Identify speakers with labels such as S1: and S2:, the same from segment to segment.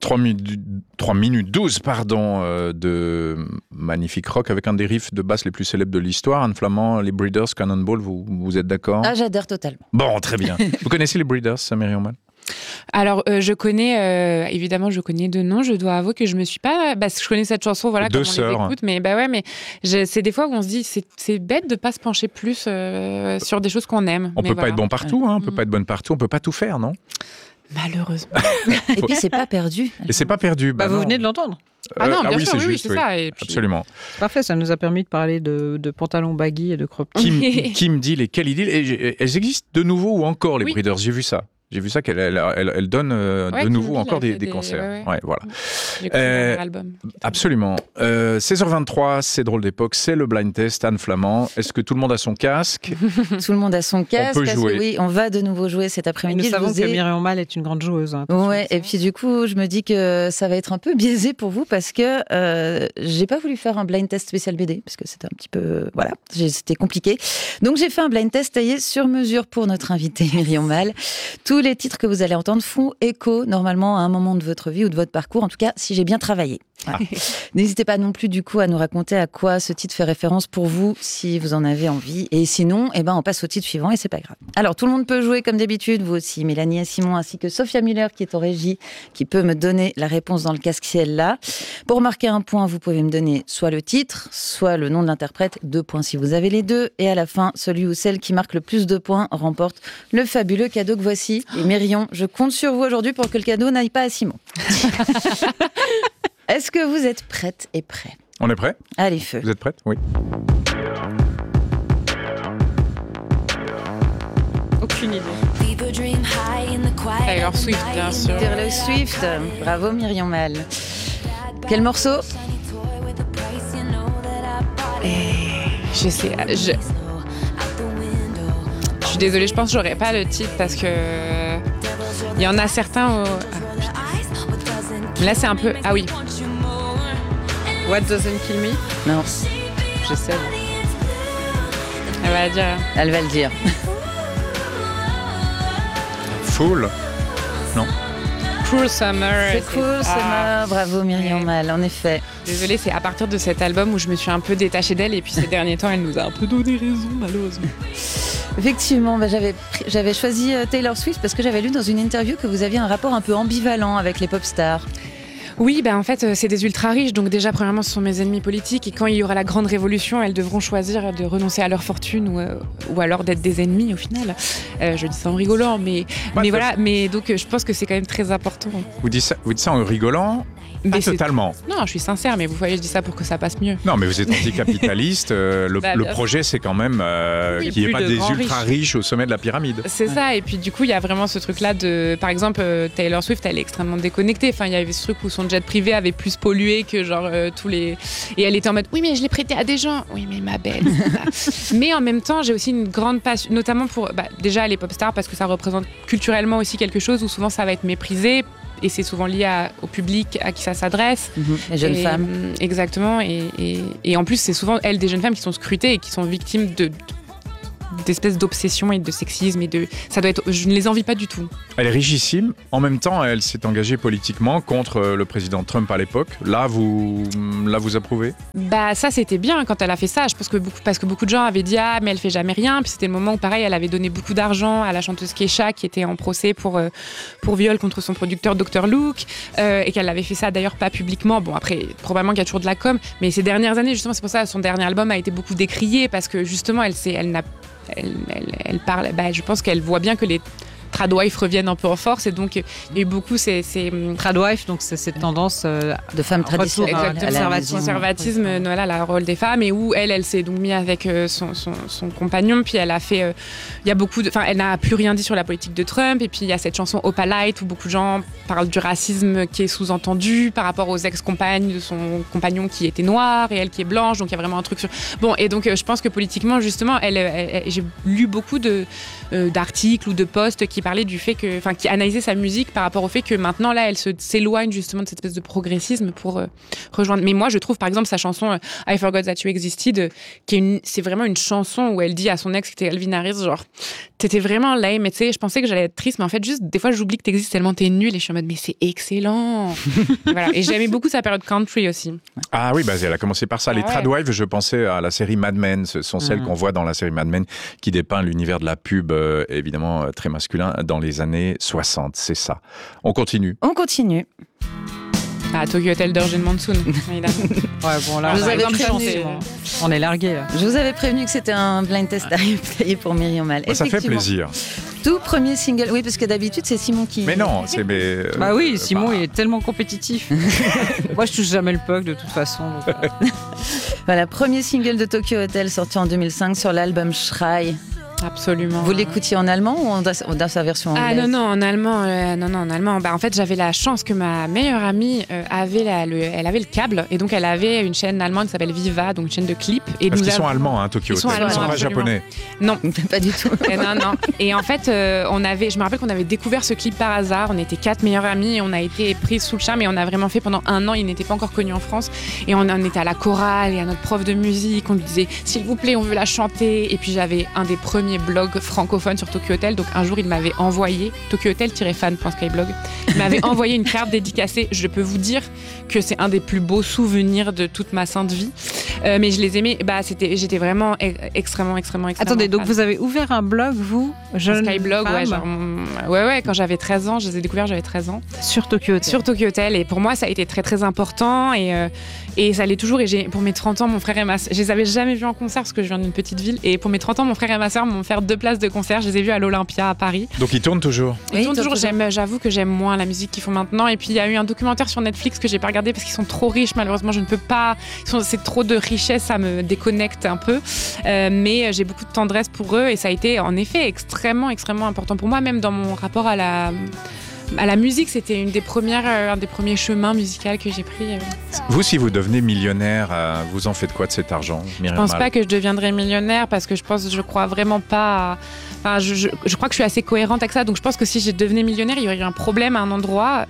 S1: 3 minutes 12 de magnifique rock avec un des riffs de basse les plus célèbres de l'histoire. Anne Flamand, les Breeders, Cannonball, vous êtes d'accord ?
S2: Ah, j'adhère totalement.
S1: Bon, très bien. Vous connaissez les Breeders, Myriam Mal ?
S3: Alors, je connais, évidemment, je connais de nom. Je dois avouer que je me suis pas... je connais cette chanson, voilà, comme on les écoute. Mais c'est des fois où on se dit, c'est bête de pas se pencher plus sur des choses qu'on aime.
S1: On peut pas être bon partout, on peut pas être bonne partout, on peut pas tout faire, non ?
S3: Malheureusement.
S2: Et puis, c'est pas perdu.
S1: Et c'est pas perdu.
S4: Vous venez de l'entendre.
S3: Non, bien
S1: oui,
S3: sûr,
S1: c'est juste,
S3: c'est ça. Et puis...
S1: Absolument.
S4: C'est parfait, ça nous a permis de parler de pantalons baggy et de crop top.
S1: Kim Deal et Kelly Deal, et elles existent de nouveau ou encore, les Breeders ? J'ai vu ça. J'ai vu ça qu'elle donne de nouveau encore des concerts. Ouais, voilà.
S3: J'ai écouté leur album.
S1: Absolument. 16h23, c'est Drôle d'époque, c'est le blind test. Anne Flamand, est-ce que tout le monde a son casque ?
S2: Tout le monde a son casque.
S1: On peut jouer.
S2: Oui, on va de nouveau jouer cet après-midi.
S4: Nous savons que Myriam Mal est une grande joueuse.
S2: Ouais, et puis du coup, je me dis que ça va être un peu biaisé pour vous parce que j'ai pas voulu faire un blind test spécial BD parce que c'était un petit peu... Voilà, c'était compliqué. Donc j'ai fait un blind test taillé sur mesure pour notre invitée Myriam Mal. Tous les titres que vous allez entendre font écho normalement à un moment de votre vie ou de votre parcours, en tout cas si j'ai bien travaillé. Voilà. N'hésitez pas non plus du coup à nous raconter à quoi ce titre fait référence pour vous si vous en avez envie, et sinon on passe au titre suivant et c'est pas grave. Alors tout le monde peut jouer comme d'habitude, vous aussi, Mélanie et Simon, ainsi que Sophia Muller qui est en régie, qui peut me donner la réponse dans le casque si elle l'a. Pour marquer un point, vous pouvez me donner soit le titre, soit le nom de l'interprète, 2 points si vous avez les deux, et à la fin, celui ou celle qui marque le plus de points remporte le fabuleux cadeau que voici. Et Myriam, je compte sur vous aujourd'hui pour que le cadeau n'aille pas à Simon. Est-ce que vous êtes prête et prêt ?
S1: On est prêt ?
S2: Allez, feu.
S1: Vous êtes prête ? Oui.
S4: Aucune idée.
S3: Taylor Swift, bien sûr.
S2: Taylor Swift. Bravo Myriam Mal. Quel morceau ?
S3: Je sais. Je suis désolée, je pense que j'aurais pas le titre parce que il y en a certains où... Là, c'est un peu... Ah oui.
S4: What Doesn't Kill Me ?
S2: Non.
S4: Je sais.
S3: Elle va le dire.
S2: Elle va le dire.
S1: Fool ? Non.
S3: Cruel Summer.
S2: C'est Cruel Summer. Bravo Myriam Mal, en effet.
S3: Désolée, c'est à partir de cet album où je me suis un peu détachée d'elle et puis ces derniers temps, elle nous a un peu donné raison, malheureusement.
S2: Effectivement, j'avais choisi Taylor Swift parce que j'avais lu dans une interview que vous aviez un rapport un peu ambivalent avec les pop stars.
S3: Oui, en fait, c'est des ultra riches. Donc déjà, premièrement, ce sont mes ennemis politiques. Et quand il y aura la grande révolution, elles devront choisir de renoncer à leur fortune ou alors d'être des ennemis au final. Je dis ça en rigolant, mais voilà. Mais donc, je pense que c'est quand même très important.
S1: Vous dites ça en rigolant ?
S3: Mais
S1: totalement.
S3: Non, je suis sincère, mais vous voyez, je dis ça pour que ça passe mieux.
S1: Non, mais vous êtes anticapitaliste. Le projet, c'est quand même qu'il n'y ait pas des ultra riches au sommet de la pyramide.
S3: C'est ça. Et puis, du coup, il y a vraiment ce truc-là de... Par exemple, Taylor Swift, elle est extrêmement déconnectée. Enfin, il y avait ce truc où son jet privé avait plus pollué que genre tous les... Et elle était en mode, oui, mais je l'ai prêté à des gens. Oui, mais ma belle. Mais en même temps, j'ai aussi une grande passion, notamment pour... déjà, les pop stars, parce que ça représente culturellement aussi quelque chose où souvent, ça va être méprisé. Et c'est souvent lié au public à qui ça s'adresse.
S2: Les jeunes femmes.
S3: Exactement. Et en plus, c'est souvent, elles, des jeunes femmes qui sont scrutées et qui sont victimes d'espèces d'obsession et de sexisme. Ça doit être, je ne les envie pas du tout.
S1: Elle est richissime. En même temps, elle s'est engagée politiquement contre le président Trump à l'époque. Là, vous approuvez ?
S3: Ça, c'était bien quand elle a fait ça. Je pense que parce que beaucoup de gens avaient dit « Ah, mais elle fait jamais rien ». Puis c'était le moment où, pareil, elle avait donné beaucoup d'argent à la chanteuse Kesha, qui était en procès pour viol contre son producteur Dr. Luke. Et qu'elle avait fait ça, d'ailleurs, pas publiquement. Bon, après, probablement qu'il y a toujours de la com. Mais ces dernières années, justement, c'est pour ça que son dernier album a été beaucoup décrié. Parce que, justement, elle parle... je pense qu'elle voit bien que les tradwives reviennent un peu en force, et donc il y a eu beaucoup ces
S4: tradwives, donc c'est cette tendance
S2: de femmes traditionnelles,
S3: conservatisme, voilà, la rôle des femmes, et où elle s'est donc mise avec son compagnon, puis elle a fait il y a beaucoup elle n'a plus rien dit sur la politique de Trump, et puis il y a cette chanson Opalite où beaucoup de gens parlent du racisme qui est sous-entendu par rapport aux ex-compagnes de son compagnon qui était noir et elle qui est blanche, donc il y a vraiment un truc sur... Bon, et donc je pense que politiquement, justement, j'ai lu beaucoup d'articles ou de posts qui parlait du fait qui analysait sa musique par rapport au fait que maintenant là, elle s'éloigne justement de cette espèce de progressisme pour rejoindre. Mais moi, je trouve par exemple sa chanson I Forgot That You Existed, c'est vraiment une chanson où elle dit à son ex qui était Calvin Harris, genre t'étais vraiment lame, mais tu sais, je pensais que j'allais être triste, mais en fait juste des fois j'oublie que t'existes tellement t'es nul, et je suis en mode mais c'est excellent. Voilà. Et j'aimais beaucoup sa période country aussi.
S1: Ah oui, elle a commencé par ça. Les Tradwives, je pensais à la série Mad Men, ce sont celles qu'on voit dans la série Mad Men qui dépeint l'univers de la pub, évidemment très masculin, dans les années 60, c'est ça. On continue.
S3: Ah, Tokyo Hotel d'Urgent Monsoon.
S4: Ouais, bon, là, on est largués.
S2: Je vous avais prévenu que c'était un blind test taillé pour Myriam Mal.
S1: Ça fait plaisir.
S2: Tout premier single. Oui, parce que d'habitude, c'est Simon qui...
S1: Mais non,
S4: bah oui, Simon, il est tellement compétitif. Moi, je touche jamais le puck, de toute façon. Donc...
S2: Voilà, premier single de Tokyo Hotel sorti en 2005 sur l'album Schrei.
S3: Absolument.
S2: Vous l'écoutiez en allemand ou dans sa version anglaise?
S3: Ah non, en allemand. En allemand. En fait, j'avais la chance que ma meilleure amie elle avait le câble, et donc elle avait une chaîne allemande qui s'appelle Viva, donc une chaîne de clips. Et
S1: parce qu'ils sont allemands, Tokyo Hotel. Ils sont pas japonais.
S3: Non,
S2: pas du tout.
S3: Non. Et en fait, je me rappelle qu'on avait découvert ce clip par hasard. On était 4 meilleures amies et on a été prises sous le charme, et on a vraiment fait pendant 1 an. Il n'était pas encore connu en France, et on était à la chorale et à notre prof de musique. On lui disait s'il vous plaît, on veut la chanter. Et puis j'avais un des premiers blog francophone sur Tokyo Hotel, donc un jour il m'avait envoyé tokyohotel-fan.skyblog, il m'avait envoyé une carte dédicacée. Je peux vous dire que c'est un des plus beaux souvenirs de toute ma sainte vie, mais je les aimais. J'étais vraiment extrêmement
S4: Attendez, donc
S3: fan.
S4: vous avez ouvert un blog, vous, jeune
S3: Skyblog, ouais, quand j'avais 13 ans, je les ai découverts, j'avais 13 ans.
S4: Sur Tokyo Hotel.
S3: Et pour moi ça a été très très important, et ça l'est toujours. Et pour mes 30 ans, mon frère et ma soeur, je les avais jamais vus en concert parce que je viens d'une petite ville, et pour mes 30 ans, mon frère et ma soeur m'ont offert 2 places de concert. Je les ai vus à l'Olympia à Paris.
S1: Donc ils tournent toujours.
S3: Ils tournent toujours. J'avoue que j'aime moins la musique qu'ils font maintenant. Et puis il y a eu un documentaire sur Netflix que j'ai pas regardé parce qu'ils sont trop riches. Malheureusement, je ne peux pas. C'est trop de richesse, ça me déconnecte un peu. Mais j'ai beaucoup de tendresse pour eux, et ça a été en effet extrêmement important pour moi, même dans mon rapport à la musique. C'était un des premiers chemins musicaux que j'ai pris.
S1: Vous, si vous devenez millionnaire, vous en faites quoi de cet argent, Myriam Mal?
S3: Je pense pas que je deviendrai millionnaire, parce que je crois vraiment pas. Je crois que je suis assez cohérente avec ça, donc je pense que si je devenais millionnaire, il y aurait eu un problème à un endroit,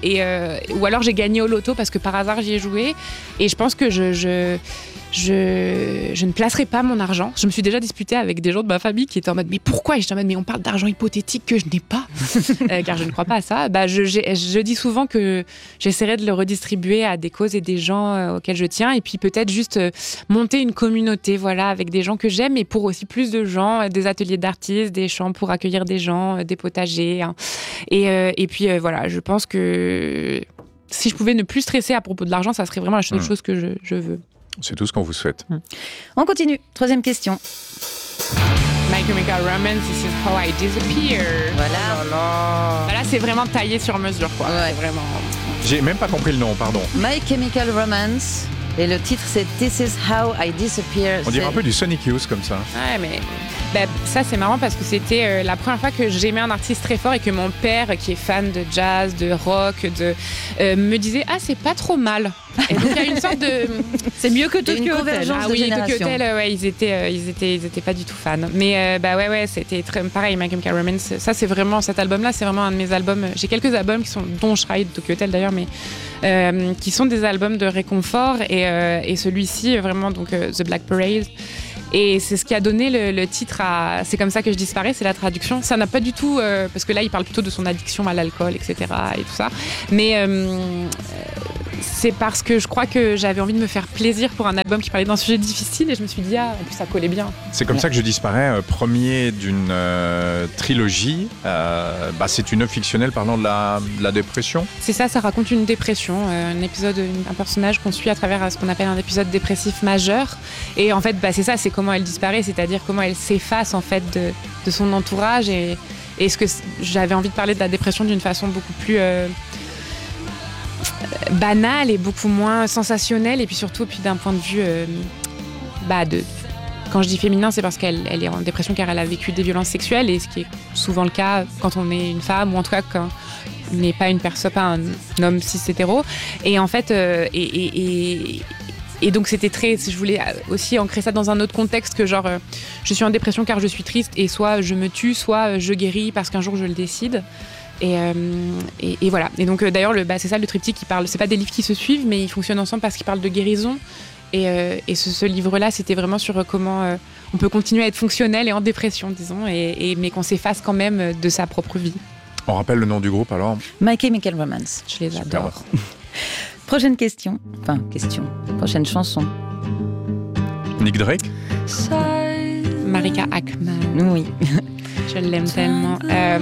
S3: ou alors j'ai gagné au loto parce que par hasard j'y ai joué, et je pense que je ne placerai pas mon argent. Je me suis déjà disputée avec des gens de ma famille qui étaient en mode mais pourquoi? Et j'étais en mode mais on parle d'argent hypothétique que je n'ai pas, car je ne crois pas à ça. Je dis souvent que j'essaierai de le redistribuer à des causes et des gens auxquels je tiens, et puis peut-être juste monter une communauté, voilà, avec des gens que j'aime, et pour aussi plus de gens, des ateliers d'artistes, des champs pour accueillir des gens, des potagers, hein. Et puis voilà, je pense que si je pouvais ne plus stresser à propos de l'argent, ça serait vraiment la seule chose que je veux.
S1: C'est tout ce qu'on vous souhaite.
S2: On continue. 3e question.
S3: My Chemical Romance, This Is How I Disappear. Voilà, c'est vraiment taillé sur mesure, quoi.
S2: Ouais.
S3: Vraiment.
S1: J'ai même pas compris le nom, pardon.
S2: My Chemical Romance. Et le titre, c'est This Is How I Disappear.
S1: On dirait un peu du Sonic Youth comme ça.
S3: Ouais, mais ça, c'est marrant parce que c'était la première fois que j'aimais un artiste très fort, et que mon père, qui est fan de jazz, de rock, me disait « Ah, c'est pas trop mal ». Et donc, il y a une sorte de...
S2: C'est mieux que Tokyo Hotel.
S3: Ah oui, Tokyo Hotel, ils étaient pas du tout fans. Mais c'était très pareil, My Chemical Romance. Ça, c'est vraiment, cet album-là, c'est vraiment un de mes albums. J'ai quelques albums dont je travaille de Tokyo Hotel d'ailleurs, mais qui sont des albums de réconfort, et celui-ci, vraiment, donc The Black Parade. Et c'est ce qui a donné le titre à C'est comme ça que je disparais, c'est la traduction. Ça n'a pas du tout, parce que là, il parle plutôt de son addiction à l'alcool, etc. et tout ça. Mais c'est parce que je crois que j'avais envie de me faire plaisir pour un album qui parlait d'un sujet difficile, et je me suis dit, en plus ça collait bien.
S1: C'est comme ça que je disparais, premier d'une trilogie. C'est une œuvre fictionnelle parlant de la dépression.
S3: C'est ça raconte une dépression, un personnage qu'on suit à travers ce qu'on appelle un épisode dépressif majeur. Et en fait, c'est ça, c'est comment elle disparaît, c'est-à-dire comment elle s'efface en fait de son entourage. Et ce que j'avais envie de parler de la dépression d'une façon beaucoup plus banale et beaucoup moins sensationnelle, et puis surtout d'un point de vue quand je dis féminin, c'est parce qu'elle est en dépression car elle a vécu des violences sexuelles, et ce qui est souvent le cas quand on est une femme, ou en tout cas quand on n'est pas un homme cis hétéro. Et en fait donc je voulais aussi ancrer ça dans un autre contexte que genre je suis en dépression car je suis triste et soit je me tue, soit je guéris parce qu'un jour je le décide. Et voilà. Et donc d'ailleurs c'est ça le triptyque qui parle. C'est pas des livres qui se suivent, mais ils fonctionnent ensemble parce qu'ils parlent de guérison. Et ce livre-là, c'était vraiment sur comment on peut continuer à être fonctionnel et en dépression, disons, mais qu'on s'efface quand même de sa propre vie.
S1: On rappelle le nom du groupe alors?
S2: My Chemical Romance.
S3: Je les adore.
S2: Prochaine question. Prochaine chanson.
S1: Nick Drake?
S3: Marika Ackman.
S2: Oui.
S3: Je l'aime tellement.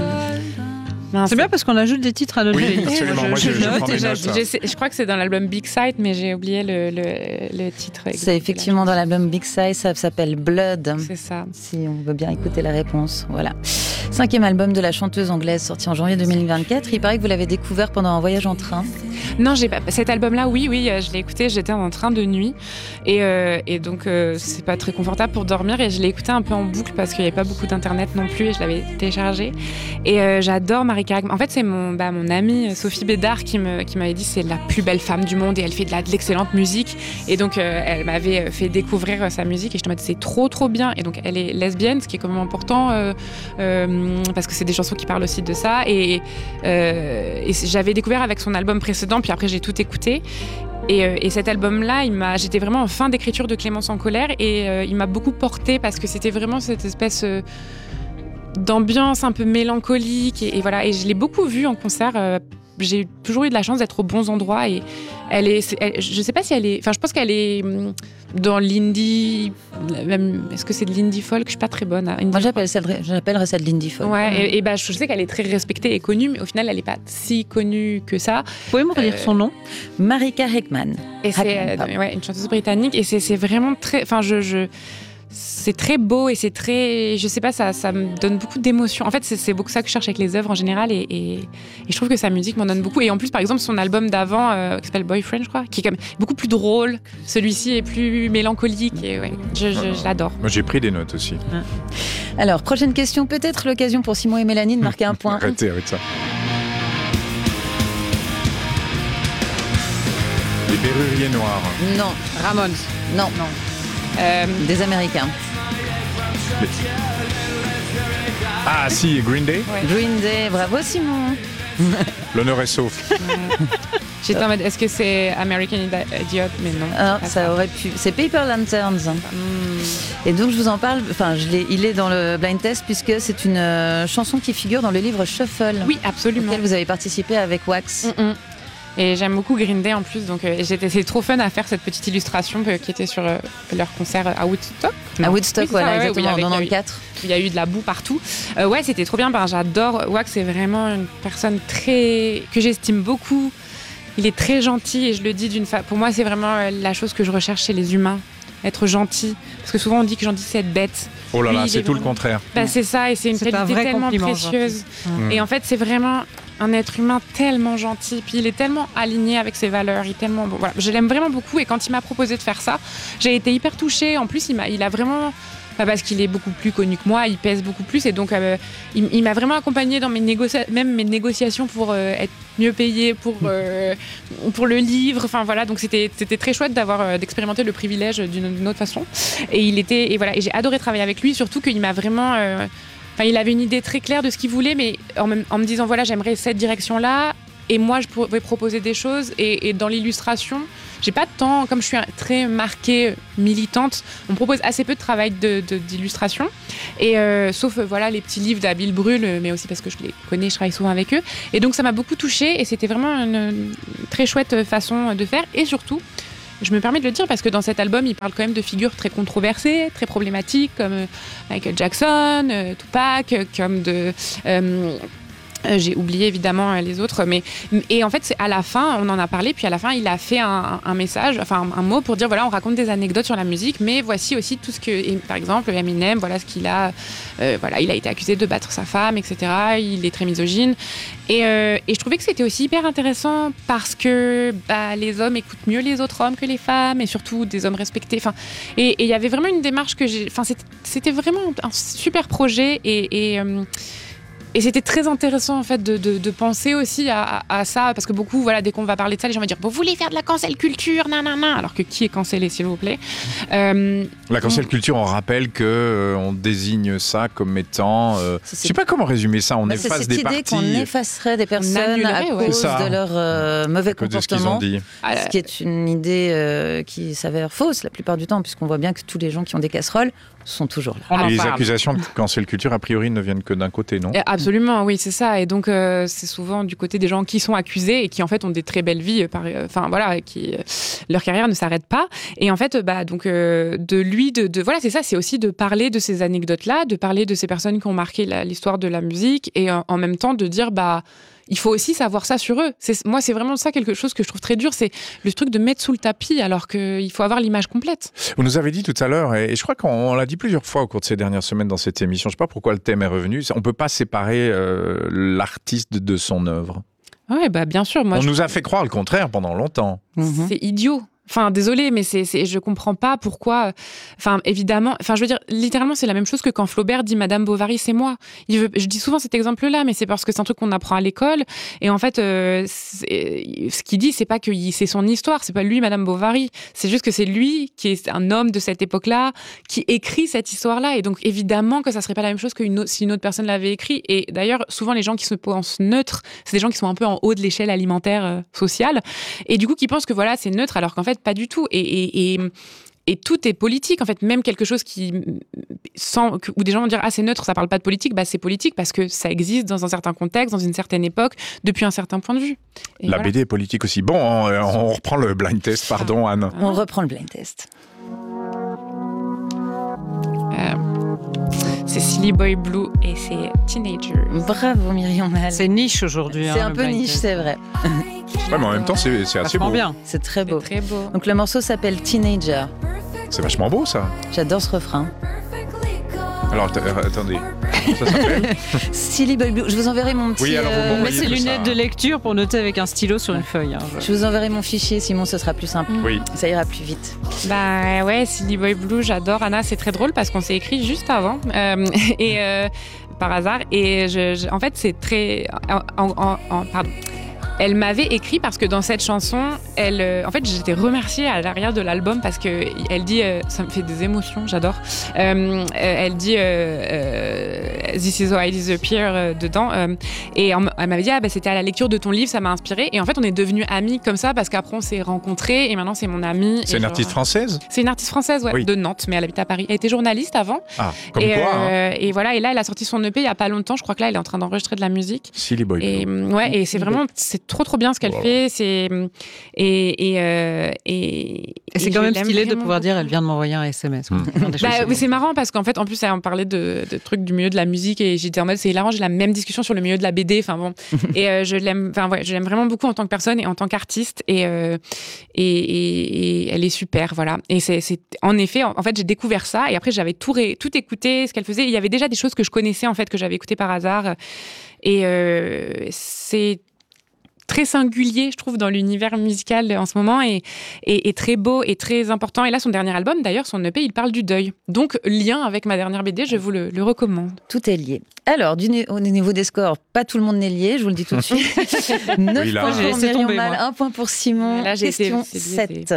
S4: C'est bien parce qu'on ajoute des titres à notre
S1: Oui,
S4: playlist.
S1: absolument. Moi, je prends des notes.
S3: Je crois que c'est dans l'album Big Sight, mais j'ai oublié le titre.
S2: C'est effectivement dans l'album Big Sight, ça s'appelle Blood.
S3: C'est ça.
S2: Si on veut bien écouter la réponse, voilà. 5e album de la chanteuse anglaise, sorti en janvier 2024. Il paraît que vous l'avez découvert pendant un voyage en train.
S3: Non, cet album-là, oui, je l'ai écouté, j'étais en train de nuit. Et donc, c'est pas très confortable pour dormir. Et je l'ai écouté un peu en boucle parce qu'il n'y avait pas beaucoup d'internet non plus et je l'avais téléchargé. Et j'adore Marika Ackman. En fait, c'est mon amie Sophie Bédard qui m'avait dit c'est la plus belle femme du monde et elle fait de l'excellente musique. Et donc, elle m'avait fait découvrir sa musique et je me disais c'est trop, trop bien. Et donc, elle est lesbienne, ce qui est quand même important parce que c'est des chansons qui parlent aussi de ça. Et j'avais découvert avec son album précédent, puis après j'ai tout écouté. Et cet album-là, j'étais vraiment en fin d'écriture de Clémence en colère et il m'a beaucoup portée parce que c'était vraiment cette espèce d'ambiance un peu mélancolique et voilà. Et je l'ai beaucoup vue en concert. J'ai toujours eu de la chance d'être aux bons endroits et je sais pas si elle est, enfin je pense qu'elle est dans l'indie, est-ce que c'est de l'indie folk? Je suis pas très bonne.
S2: Moi j'appellerais ça de l'indie folk.
S3: Ouais, et je sais qu'elle est très respectée et connue, mais au final elle est pas si connue que ça.
S4: Vous pouvez me redire son nom?
S2: Marika Ackman.
S3: Et c'est une chanteuse britannique et c'est vraiment très, enfin c'est très beau et c'est très, je sais pas, ça me donne beaucoup d'émotions. En fait, c'est beaucoup ça que je cherche avec les œuvres en général et je trouve que sa musique m'en donne beaucoup. Et en plus, par exemple, son album d'avant, qui s'appelle Boyfriend, je crois, qui est quand même beaucoup plus drôle. Celui-ci est plus mélancolique et ouais, je l'adore.
S1: Moi, j'ai pris des notes aussi.
S2: Alors, prochaine question, peut-être l'occasion pour Simon et Mélanie de marquer un point.
S1: Arrêtez avec ça. Les Berruriers Noirs.
S2: Non.
S4: Ramones.
S2: Non. Des Américains.
S1: Ah si, Green Day.
S3: Ouais.
S2: Green Day, bravo Simon.
S1: L'honneur est sauf.
S3: J'étais en mode, est-ce que c'est American Idiot? Mais non.
S2: Ah, ça aurait pu. C'est Paper Lanterns. Et donc je vous en parle. Enfin, il est dans le blind test puisque c'est une chanson qui figure dans le livre Shuffle.
S3: Oui, absolument.
S2: Auquel vous avez participé avec Wax.
S3: Et j'aime beaucoup Green Day en plus, donc c'est trop fun à faire cette petite illustration qui était sur leur concert à Woodstock.
S2: À Woodstock,
S3: oui,
S2: voilà, exactement, en 94.
S3: Il y a eu de la boue partout. Ouais, c'était trop bien. J'adore Wax, c'est vraiment une personne que j'estime beaucoup. Il est très gentil et je le dis pour moi, c'est vraiment la chose que je recherche chez les humains. Être gentil. Parce que souvent on dit que gentil c'est être bête.
S1: Oh là là, c'est tout le contraire.
S3: C'est ça, et c'est une qualité tellement précieuse. Et en fait, c'est vraiment un être humain tellement gentil, puis il est tellement aligné avec ses valeurs, il est tellement bon. Voilà, je l'aime vraiment beaucoup et quand il m'a proposé de faire ça, j'ai été hyper touchée. En plus, il a vraiment, parce qu'il est beaucoup plus connu que moi, il pèse beaucoup plus et donc il m'a vraiment accompagnée dans mes négociations pour être mieux payée pour le livre. Enfin voilà, donc c'était très chouette d'expérimenter le privilège d'une autre façon. Et j'ai adoré travailler avec lui, surtout qu'il m'a vraiment il avait une idée très claire de ce qu'il voulait, mais en me disant, voilà, j'aimerais cette direction-là, et moi, je pourrais proposer des choses. Et dans l'illustration, j'ai pas de temps, comme je suis très marquée militante, on me propose assez peu de travail d'illustration, et sauf les petits livres d'Abil Brûle, mais aussi parce que je les connais, je travaille souvent avec eux. Et donc, ça m'a beaucoup touchée, et c'était vraiment une très chouette façon de faire, et surtout, je me permets de le dire parce que dans cet album, il parle quand même de figures très controversées, très problématiques, comme Michael Jackson, Tupac, comme j'ai oublié évidemment les autres, et en fait c'est à la fin, on en a parlé, puis à la fin il a fait un message, un mot pour dire voilà, on raconte des anecdotes sur la musique, mais voici aussi tout ce que, par exemple Eminem, voilà ce qu'il a, il a été accusé de battre sa femme, etc. Il est très misogyne, et je trouvais que c'était aussi hyper intéressant parce que les hommes écoutent mieux les autres hommes que les femmes, et surtout des hommes respectés. Et il y avait vraiment une démarche que c'était vraiment un super projet, et Et c'était très intéressant en fait de penser aussi à ça, parce que beaucoup, voilà, dès qu'on va parler de ça, les gens vont dire vous voulez faire de la cancel culture, nanana, alors que qui est cancellé, s'il vous plaît.
S1: La cancel culture, on rappelle que on désigne ça comme étant, je sais pas comment résumer ça, on efface des parties.
S2: C'est cette idée qu'on effacerait des personnes à cause de leur mauvais comportement, ce qui est une idée qui s'avère fausse la plupart du temps, puisqu'on voit bien que tous les gens qui ont des casseroles sont toujours là.
S1: Et les accusations de cancel culture, a priori, ne viennent que d'un côté, non ?
S3: Absolument, oui, c'est ça. Et donc, c'est souvent du côté des gens qui sont accusés et qui, en fait, ont des très belles vies. Qui leur carrière ne s'arrête pas. Et en fait, voilà, c'est ça. C'est aussi de parler de ces anecdotes-là, de parler de ces personnes qui ont marqué l'histoire de la musique, et en même temps de dire, il faut aussi savoir ça sur eux. Moi, c'est vraiment ça quelque chose que je trouve très dur, c'est le truc de mettre sous le tapis alors qu'il faut avoir l'image complète.
S1: Vous nous avez dit tout à l'heure, et je crois qu'on l'a dit plusieurs fois au cours de ces dernières semaines dans cette émission, je ne sais pas pourquoi le thème est revenu, on ne peut pas séparer l'artiste de son œuvre.
S3: Oui, bien sûr.
S1: On nous a fait croire le contraire pendant longtemps.
S3: C'est idiot. Enfin, désolée, mais je comprends pas pourquoi. Enfin, évidemment, je veux dire, littéralement, c'est la même chose que quand Flaubert dit Madame Bovary, c'est moi. Je dis souvent cet exemple-là, mais c'est parce que c'est un truc qu'on apprend à l'école. Et en fait, ce qu'il dit, c'est pas que c'est son histoire, c'est pas lui, Madame Bovary. C'est juste que c'est lui qui est un homme de cette époque-là, qui écrit cette histoire-là. Et donc, évidemment, que ça serait pas la même chose si une autre personne l'avait écrit. Et d'ailleurs, souvent, les gens qui se pensent neutres, c'est des gens qui sont un peu en haut de l'échelle alimentaire sociale. Et du coup, qui pensent que voilà, c'est neutre, alors qu'en fait, pas du tout. Et tout est politique, en fait. Même quelque chose où des gens vont dire « Ah, c'est neutre, ça parle pas de politique », c'est politique parce que ça existe dans un certain contexte, dans une certaine époque, depuis un certain point de vue. Et
S1: la BD est politique aussi. Bon, on reprend le blind test, pardon, Anne.
S2: On reprend le blind test.
S3: C'est Silly Boy Blue et c'est Teenager.
S2: Bravo Myriam Mal.
S4: C'est niche aujourd'hui.
S2: C'est un peu niche, c'est vrai.
S1: Ouais, mais en même temps, c'est assez beau.
S4: Bien.
S2: C'est très beau.
S3: C'est très beau.
S2: Donc le morceau s'appelle Teenager.
S1: C'est vachement beau, ça.
S2: J'adore ce refrain.
S1: Alors, attendez. Ça s'appelle
S2: Silly Boy Blue. Je vous enverrai mon petit...
S1: Oui, alors vous
S4: Mets ses lunettes de lecture pour noter avec un stylo sur une feuille.
S2: Je vous enverrai mon fichier, Simon, ce sera plus simple.
S1: Oui.
S2: Ça ira plus vite.
S3: Ouais, Silly Boy Blue, j'adore. Anna, c'est très drôle parce qu'on s'est écrit juste avant. Par hasard. Et en fait, c'est très... Pardon. Elle m'avait écrit parce que dans cette chanson, en fait, j'étais remerciée à l'arrière de l'album parce que elle dit, ça me fait des émotions, j'adore. Elle dit This is how I disappear dedans, et elle m'avait dit c'était à la lecture de ton livre, ça m'a inspirée. Et en fait, on est devenus amis comme ça parce qu'après on s'est rencontrés et maintenant c'est mon amie.
S1: C'est une artiste française ?
S3: C'est une artiste française, ouais, oui. De Nantes, mais elle habite à Paris. Elle était journaliste avant.
S1: Ah, comme quoi.
S3: Et voilà, et là elle a sorti son EP il y a pas longtemps. Je crois que là elle est en train d'enregistrer de la musique.
S1: Silly Boy.
S3: Et c'est vraiment trop bien ce qu'elle fait. C'est
S4: c'est quand même stylé de pouvoir dire elle vient de m'envoyer un SMS.
S3: Oui, c'est marrant parce qu'en fait en plus elle parlait de trucs du milieu de la musique et j'étais en mode c'est hilarant, j'ai la même discussion sur le milieu de la BD. Enfin bon, et je l'aime vraiment beaucoup en tant que personne et en tant qu'artiste et elle est super, voilà. Et c'est en effet en fait j'ai découvert ça et après j'avais tout écouté ce qu'elle faisait. Il y avait déjà des choses que je connaissais en fait que j'avais écoutées par hasard et c'est très singulier, je trouve, dans l'univers musical en ce moment et très beau et très important. Et là, son dernier album, d'ailleurs, son EP, il parle du deuil. Donc, lien avec ma dernière BD, je vous le recommande.
S2: Tout est lié. Alors, au niveau des scores, pas tout le monde n'est lié, je vous le dis tout de suite. 9 points pour Myriam Mal, 1 point pour Simon.
S3: Là,
S2: question 7.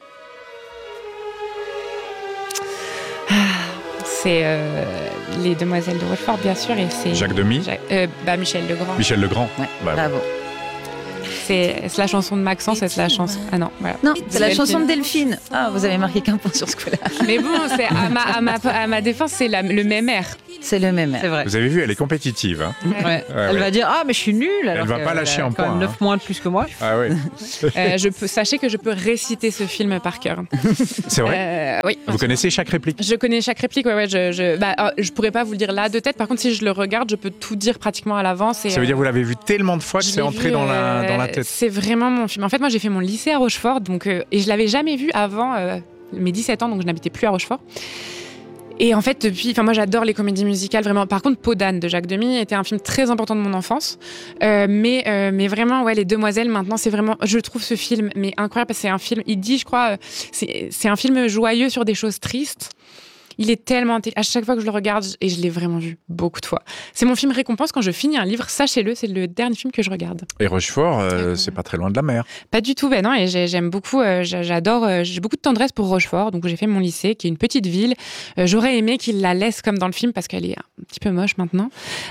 S3: C'est les Demoiselles de Rochefort, bien sûr, et c'est...
S1: Jacques Demy
S3: Michel Legrand.
S1: Michel Legrand.
S2: Ouais, bravo.
S3: C'est la chanson de Maxence, c'est la chanson... Ah non, voilà.
S2: Non, c'est la chanson de Delphine. Ah, vous avez marqué qu'un point sur ce coup-là.
S3: Mais bon, à ma défense, c'est le même air.
S2: C'est le même air.
S4: C'est vrai.
S1: Vous avez vu, elle est compétitive. Hein.
S4: Ouais. Elle va dire mais je suis nulle.
S1: Elle va pas lâcher un point.
S4: Elle a 9 points de plus que moi.
S1: Ah oui.
S3: Sachez que je peux réciter ce film par cœur.
S1: C'est vrai.
S3: Oui.
S1: Vous connaissez chaque réplique ?
S3: Je connais chaque réplique. Ouais. Je pourrais pas vous le dire là de tête. Par contre, si je le regarde, je peux tout dire pratiquement à l'avance.
S1: Ça veut dire que vous l'avez vu tellement de fois que c'est entré dans la tête.
S3: C'est vraiment mon film. En fait, moi, j'ai fait mon lycée à Rochefort, et je l'avais jamais vu avant mes 17 ans, donc je n'habitais plus à Rochefort. Et en fait, moi j'adore les comédies musicales, vraiment. Par contre, Peau d'âne de Jacques Demy était un film très important de mon enfance. Mais vraiment, ouais, Les Demoiselles, maintenant, c'est vraiment, je trouve ce film mais incroyable parce que c'est un film, il dit, je crois, c'est un film joyeux sur des choses tristes. Il est tellement à chaque fois que je le regarde, et je l'ai vraiment vu beaucoup de fois. C'est mon film récompense quand je finis un livre, sachez-le, c'est le dernier film que je regarde.
S1: Et Rochefort, c'est pas très loin de la mer.
S3: Pas du tout, non, et j'aime beaucoup, j'adore, j'ai beaucoup de tendresse pour Rochefort, donc j'ai fait mon lycée, qui est une petite ville. J'aurais aimé qu'il la laisse comme dans le film, parce qu'elle est un petit peu moche maintenant.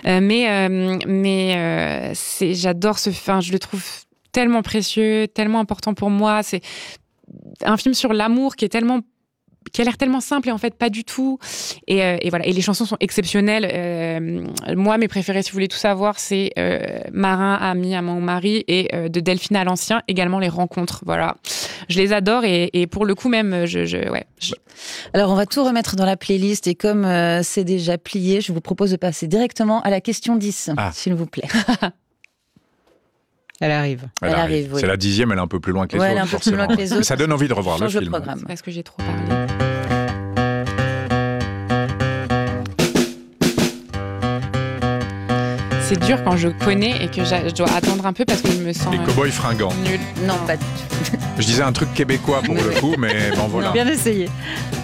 S3: J'adore je le trouve tellement précieux, tellement important pour moi. C'est un film sur l'amour qui a l'air tellement simple et en fait pas du tout. Et voilà. Et les chansons sont exceptionnelles. Moi, mes préférés, si vous voulez tout savoir, c'est Marin, Ami, Amant ou Mari et de Delphine à l'Ancien, également Les Rencontres. Voilà. Je les adore et pour le coup même,
S2: Alors, on va tout remettre dans la playlist et comme c'est déjà plié, je vous propose de passer directement à la question 10, s'il vous plaît.
S4: Elle arrive.
S2: Elle arrive, oui.
S1: C'est la 10e, elle est un peu plus loin que les autres.
S2: Elle est un peu plus loin que les autres.
S1: Mais ça donne envie de revoir le film.
S2: Programme.
S3: Parce que j'ai trop parlé. C'est dur quand je connais et que je dois attendre un peu parce que je me sens
S1: Les cow-boys fringants.
S3: nulle.
S2: Non, pas du tout.
S1: Je disais un truc québécois pour le coup, mais bon voilà.
S4: Bien essayé.